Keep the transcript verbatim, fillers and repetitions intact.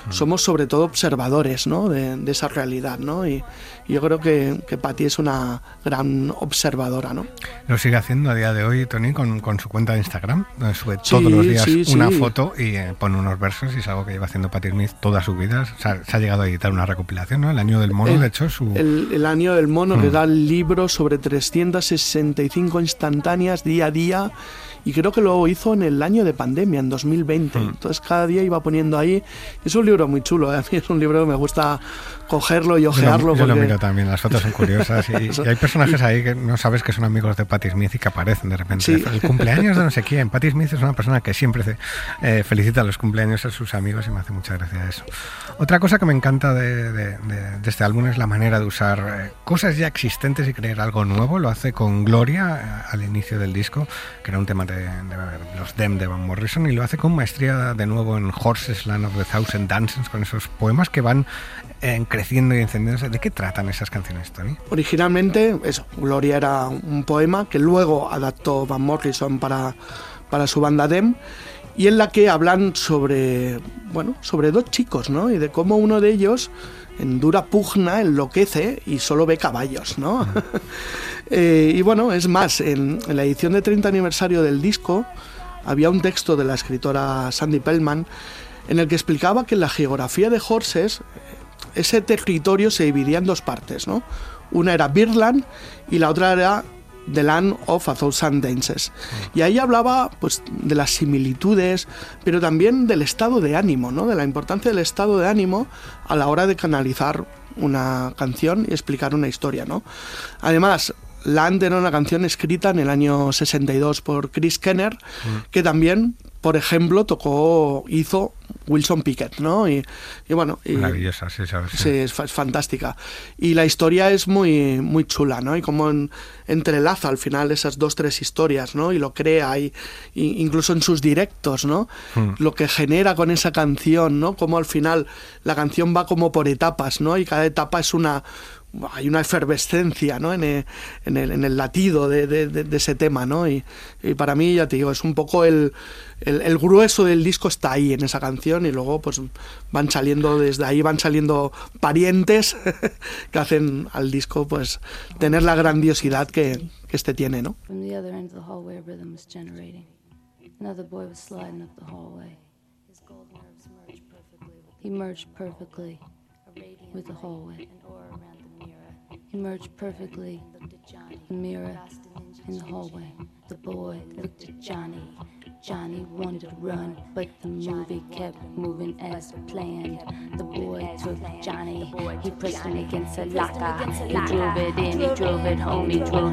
somos sobre todo observadores, ¿no? de, de esa realidad, ¿no? Y, y yo creo que, que Patty es una gran observadora, ¿no? Lo sigue haciendo a día de hoy, Toni, con, con su cuenta de Instagram, donde sube Sí, todos los días sí, una sí. foto y eh, pone unos versos, y es algo que lleva haciendo Patti Smith toda su vida. Se ha, se ha llegado a editar una recopilación, ¿no? El año del mono, el, de hecho, su... El, el año del mono, Mm. que era el libro sobre trescientas sesenta y cinco instantáneas día a día, y creo que lo hizo en el año de pandemia, en dos mil veinte. Mm. Entonces cada día iba poniendo ahí. Es un libro muy chulo, ¿eh? A mí es un libro que me gusta cogerlo y Yo ojearlo. lo, yo porque... lo miro también, las fotos son curiosas y, y hay personajes ahí que no sabes que son amigos de Patti Smith y que aparecen de repente. Sí. El cumpleaños de no sé quién. Patti Smith es una persona que siempre se, eh, felicita los cumpleaños a sus amigos y me hace mucha gracia eso. Otra cosa que me encanta de, de, de, de este álbum es la manera de usar eh, cosas ya existentes y crear algo nuevo. Lo hace con Gloria eh, al inicio del disco, que era un tema de, de los Them de Van Morrison, y lo hace con maestría de nuevo en Horses, Land of the Thousand Dances, con esos poemas que van eh, creciendo y encendiéndose. ¿De qué tratan esas canciones, Toni? Originalmente, eso, Gloria era un poema que luego adaptó Van Morrison para, para su banda Them, y en la que hablan sobre, bueno, sobre dos chicos, ¿no? Y de cómo uno de ellos, en dura pugna, enloquece y solo ve caballos, ¿no? Mm. eh, y bueno, es más, en, en la edición de treinta aniversario del disco había un texto de la escritora Sandy Pellman en el que explicaba que en la geografía de Horses ese territorio se dividía en dos partes, ¿no? Una era Birdland y la otra era The Land of a Thousand Dances. Y ahí hablaba, pues, de las similitudes, pero también del estado de ánimo, ¿no? De la importancia del estado de ánimo a la hora de canalizar una canción y explicar una historia, ¿no? Además, Land era una canción escrita en el año sesenta y dos por Chris Kenner, mm. que también, por ejemplo, tocó, hizo Wilson Pickett, ¿no? Y, y bueno... Y, maravillosa, sí, sabes. Sí, sí es, es fantástica. Y la historia es muy, muy chula, ¿no? Y como en, entrelaza al final esas dos, tres historias, ¿no? Y lo crea, y, y incluso en sus directos, ¿no? Mm. Lo que genera con esa canción, ¿no? Como al final la canción va como por etapas, ¿no? Y cada etapa es una... hay una efervescencia, ¿no? en, el, en, el, en el latido de, de, de, de ese tema, ¿no? Y, y para mí, ya te digo, es un poco el, el, el grueso del disco está ahí en esa canción, y luego pues van saliendo, desde ahí van saliendo parientes que hacen al disco pues tener la grandiosidad que, que este tiene, ¿no? With the hallway. He merged perfectly. The mirror in the hallway. The boy looked at Johnny. Johnny wanted to run, but the movie kept moving as planned. The boy took Johnny. He pressed him against a locker. He drove it in, he drove it home, he drove